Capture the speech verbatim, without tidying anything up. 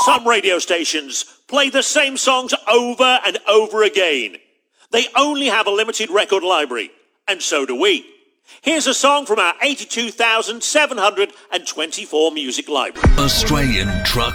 Some radio stations play the same songs over and over again. They only have a limited record library, and so do we. Here's a song from our eighty-two thousand seven hundred twenty-four music library. Australian Truck